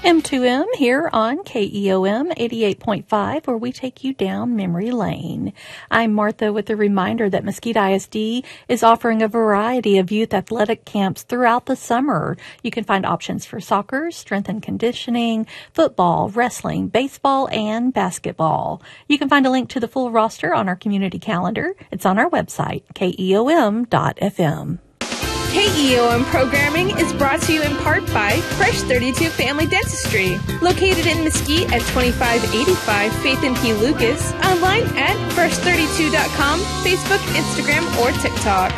M2M here on KEOM 88.5, where we take you down memory lane. I'm Martha with a reminder that Mesquite ISD is offering a variety of youth athletic camps throughout the summer. You can find options for soccer, strength and conditioning, football, wrestling, baseball, and basketball. You can find a link to the full roster on our community calendar. It's on our website, keom.fm. KEOM programming is brought to you in part by Fresh 32 Family Dentistry, located in Mesquite at 2585 Faith and P. Lucas, online at fresh32.com, Facebook, Instagram, or TikTok.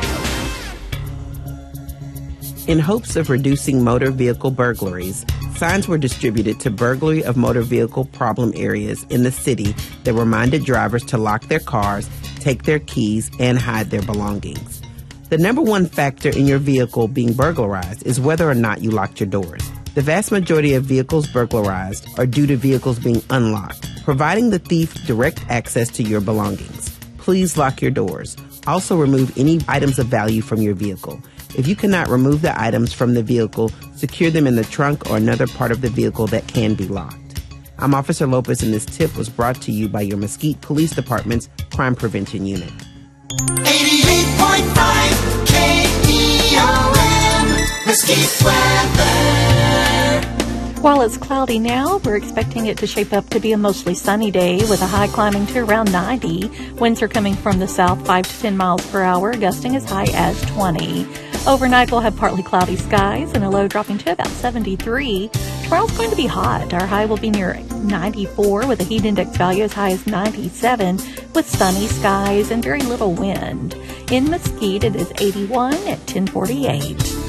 In hopes of reducing motor vehicle burglaries, signs were distributed to burglary of motor vehicle problem areas in the city that reminded drivers to lock their cars, take their keys, and hide their belongings. The number one factor in your vehicle being burglarized is whether or not you locked your doors. The vast majority of vehicles burglarized are due to vehicles being unlocked, providing the thief direct access to your belongings. Please lock your doors. Also remove any items of value from your vehicle. If you cannot remove the items from the vehicle, secure them in the trunk or another part of the vehicle that can be locked. I'm Officer Lopez, and this tip was brought to you by your Mesquite Police Department's Crime Prevention Unit. 88.5 KEOM, Mesquite weather. While it's cloudy now, we're expecting it to shape up to be a mostly sunny day with a high climbing to around 90. Winds are coming from the south 5 to 10 miles per hour, gusting as high as 20. Overnight, we'll have partly cloudy skies and a low dropping to about 73. Tomorrow's going to be hot. Our high will be near 94 with a heat index value as high as 97 with sunny skies and very little wind. In Mesquite, it is 81 at 10:48.